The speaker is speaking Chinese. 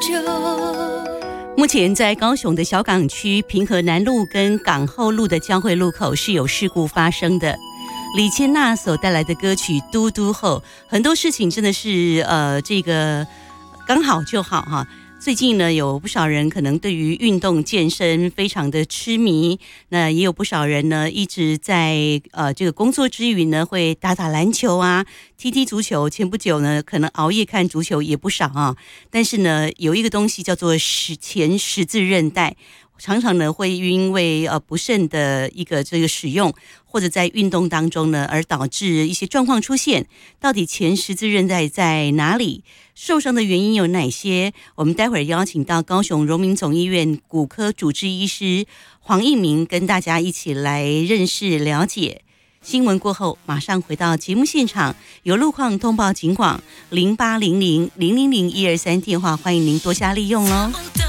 目前在高雄的小港区平和南路跟港后路的交汇路口是有事故发生的。李千娜所带来的歌曲《嘟嘟后》，很多事情真的是这个刚好就好哈。最近呢，有不少人可能对于运动健身非常的痴迷，那也有不少人呢一直在这个工作之余呢会打打篮球啊，踢踢足球。前不久呢，可能熬夜看足球也不少啊。但是呢，有一个东西叫做前十字韧带。常常呢会因为不慎的一个这个使用，或者在运动当中呢，而导致一些状况出现。到底前十字韧带在哪里？受伤的原因有哪些？我们待会儿邀请到高雄荣民总医院骨科主治医师黄义明跟大家一起来认识了解。新闻过后马上回到节目现场，有路况通报警广0800000123电话，欢迎您多加利用哦。